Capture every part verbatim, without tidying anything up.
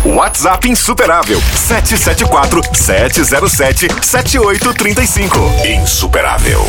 WhatsApp insuperável sete sete quatro, sete zero sete, sete oito três cinco. Insuperável.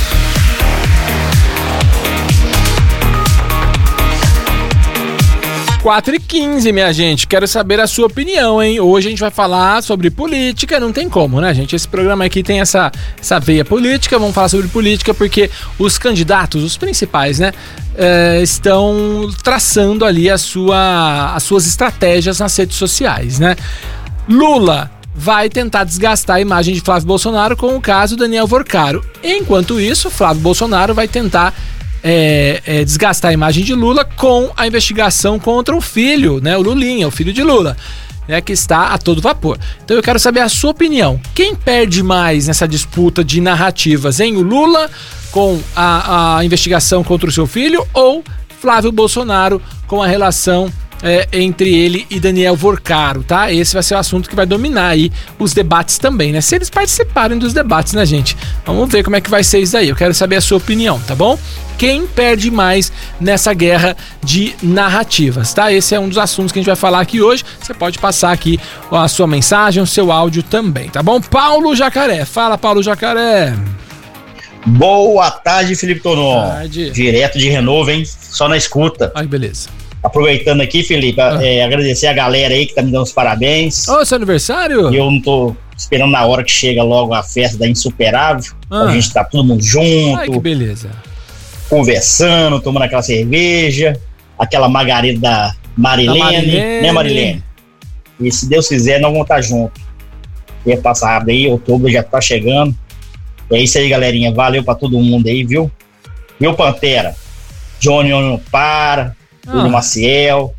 quatro e quinze, minha gente, quero saber a sua opinião, hein? Hoje a gente vai falar sobre política, não tem como, né, gente? Esse programa aqui tem essa, essa veia política, vamos falar sobre política porque os candidatos, os principais, né, é, estão traçando ali a sua, as suas estratégias nas redes sociais, né? Lula vai tentar desgastar a imagem de Flávio Bolsonaro com o caso Daniel Vorcaro. Enquanto isso, Flávio Bolsonaro vai tentar É, é, desgastar a imagem de Lula com a investigação contra o filho, né, o Lulinha, o filho de Lula, né, que está a todo vapor. Então eu quero saber a sua opinião. Quem perde mais nessa disputa de narrativas, hein? O Lula com a, a investigação contra o seu filho ou Flávio Bolsonaro com a relação É, entre ele e Daniel Vorcaro, tá? Esse vai ser o assunto que vai dominar aí os debates também, né? Se eles participarem dos debates, né, gente? Vamos ver como é que vai ser isso daí. Eu quero saber a sua opinião, tá bom? Quem perde mais nessa guerra de narrativas, tá? Esse é um dos assuntos que a gente vai falar aqui hoje. Você pode passar aqui a sua mensagem, o seu áudio também, tá bom? Paulo Jacaré. Fala, Paulo Jacaré. Boa tarde, Felipe Tonon. Boa tarde. Direto de Renovo, hein? Só na escuta. Ai, beleza. Aproveitando aqui, Felipe, ah. é, agradecer a galera aí que tá me dando os parabéns. Ô, seu aniversário? E eu não tô esperando na hora que chega logo a festa da Insuperável. Ah. A gente tá todo mundo junto. Ai, que beleza. Conversando, tomando aquela cerveja, aquela margarida da Marilene, Marilene. né, Marilene? E se Deus quiser, nós vamos estar juntos. Ia passar rápido aí, outubro já tá chegando. É isso aí, galerinha. Valeu pra todo mundo aí, viu? Viu, Pantera? Johnny não para. Júlio ah. Maciel,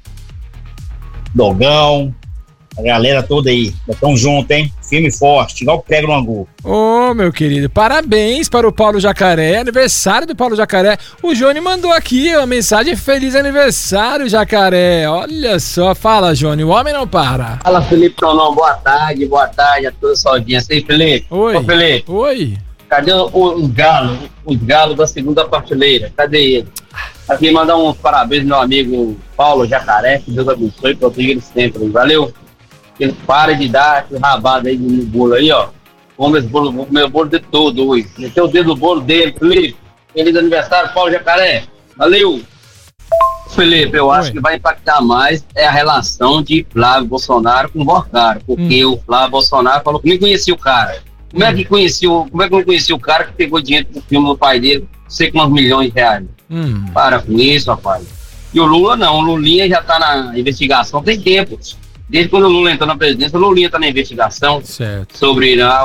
Dogão, a galera toda aí, estão juntos, hein? Firme e forte, igual prego no angu. Ô, oh, meu querido, parabéns para o Paulo Jacaré, aniversário do Paulo Jacaré. O Johnny mandou aqui uma mensagem: feliz aniversário, Jacaré. Olha só, fala, Johnny, o homem não para. Fala, Felipe Tonon, boa tarde, boa tarde a toda a sua audiência. Aí, Felipe? Oi. Ô, Felipe. Oi. Cadê os galos, os galos da segunda prateleira? Cadê ele? Aqui mandar um parabéns ao meu amigo Paulo Jacaré, que Deus abençoe e proteja ele sempre. Valeu? Ele para de dar aquele rabado aí no bolo aí, ó. Come esse bolo, vou comer o bolo de todo hoje. Meteu o dedo no bolo dele, Felipe. Feliz aniversário, Paulo Jacaré. Valeu! Felipe, eu acho Oi. que vai impactar mais é a relação de Flávio Bolsonaro com o Vorcaro, porque hum. o Flávio Bolsonaro falou que nem conhecia o cara. Como é que conhecia, como é que não conhecia o cara que pegou dinheiro do filme do pai dele, não sei quantos milhões de reais? Hum. Para com isso, rapaz. E o Lula não, o Lulinha já tá na investigação tem tempo. Desde quando o Lula entrou na presidência, o Lulinha tá na investigação certo. sobre a